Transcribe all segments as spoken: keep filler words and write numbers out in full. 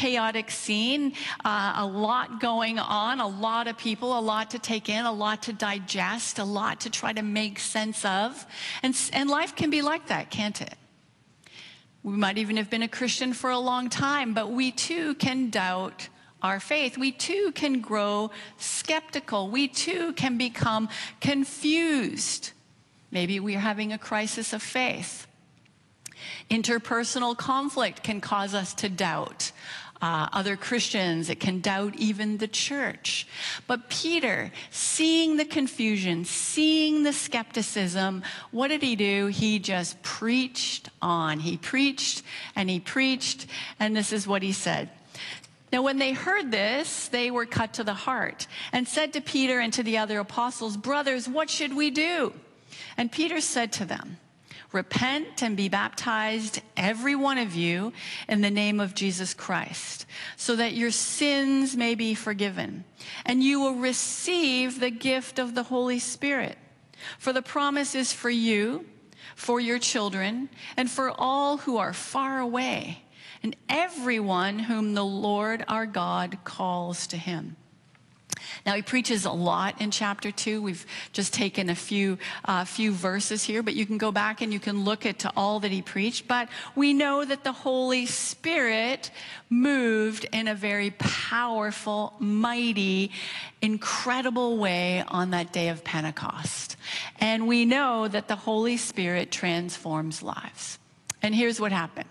chaotic scene, uh, a lot going on, a lot of people, a lot to take in, a lot to digest, a lot to try to make sense of. And, and life can be like that, can't it? We might even have been a Christian for a long time, but we too can doubt our faith. We too can grow skeptical. We too can become confused. Maybe we're having a crisis of faith. Interpersonal conflict can cause us to doubt uh, other Christians. It can doubt even the church. But Peter, seeing the confusion, seeing the skepticism, what did he do? He just preached on. He preached and he preached, and this is what he said. Now, when they heard this, they were cut to the heart and said to Peter and to the other apostles, "Brothers, what should we do?" And Peter said to them, "Repent and be baptized, every one of you, in the name of Jesus Christ, so that your sins may be forgiven, and you will receive the gift of the Holy Spirit. For the promise is for you, for your children, and for all who are far away, and everyone whom the Lord our God calls to him." Now, he preaches a lot in chapter two. We've just taken a few uh, few verses here, but you can go back and you can look at to all that he preached. But we know that the Holy Spirit moved in a very powerful, mighty, incredible way on that day of Pentecost. And we know that the Holy Spirit transforms lives. And here's what happened.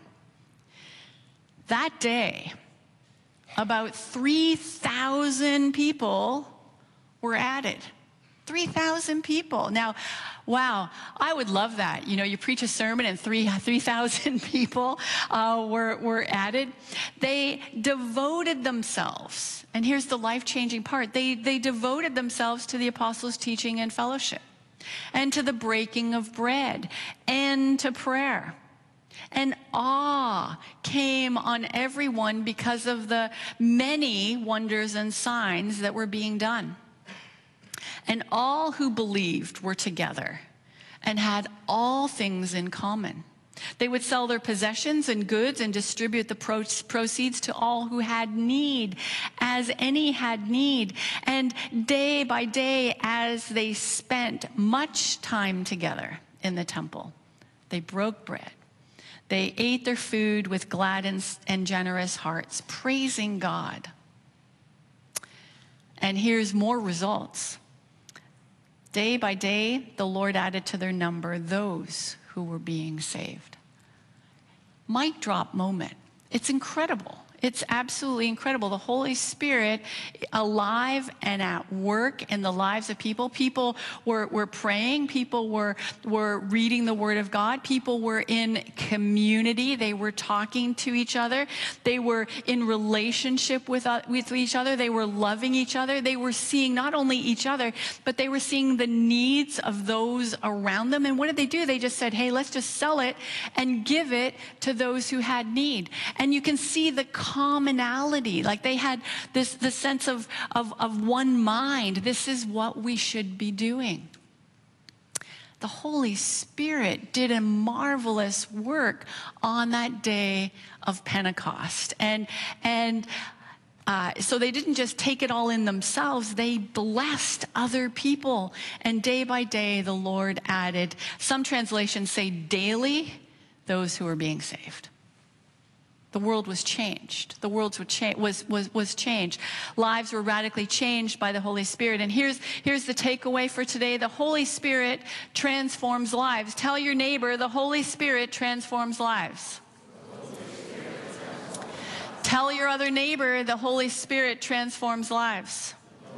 That day, about three thousand people were added. three thousand people. Now, wow, I would love that. You know, you preach a sermon and three 3,000 people uh, were, were added. They devoted themselves, and here's the life-changing part, they, they devoted themselves to the apostles' teaching and fellowship, and to the breaking of bread, and to prayer. And awe came on everyone because of the many wonders and signs that were being done. And all who believed were together and had all things in common. They would sell their possessions and goods and distribute the pro- proceeds to all who had need, as any had need. And day by day, as they spent much time together in the temple, they broke bread. They ate their food with glad and, and generous hearts, praising God. And here's more results. Day by day, the Lord added to their number those who were being saved. Mic drop moment. It's incredible. It's absolutely incredible. The Holy Spirit alive and at work in the lives of people. People were, were praying. People were, were reading the Word of God. People were in community. They were talking to each other. They were in relationship with, uh, with each other. They were loving each other. They were seeing not only each other, but they were seeing the needs of those around them. And what did they do? They just said, hey, let's just sell it and give it to those who had need. And you can see the commonality, like they had this, this sense of, of, of one mind. This is what we should be doing. The Holy Spirit did a marvelous work on that day of Pentecost. And, and uh, so they didn't just take it all in themselves, they blessed other people. And day by day, the Lord added, some translations say daily, those who were being saved. The world was changed. The world was, was, was changed. Lives were radically changed by the Holy Spirit. And here's, here's the takeaway for today. The Holy Spirit transforms lives. Tell your neighbor, the Holy Spirit transforms lives. Tell your other neighbor, the Holy Spirit transforms lives.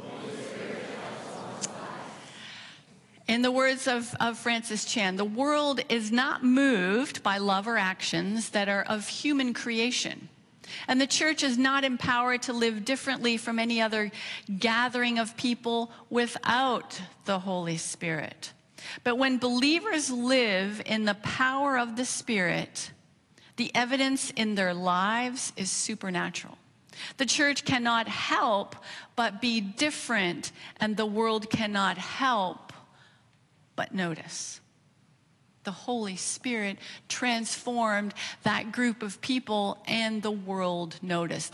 In the words of, of Francis Chan, the world is not moved by love or actions that are of human creation. And the church is not empowered to live differently from any other gathering of people without the Holy Spirit. But when believers live in the power of the Spirit, the evidence in their lives is supernatural. The church cannot help but be different, and the world cannot help but notice. The Holy Spirit transformed that group of people, and the world noticed.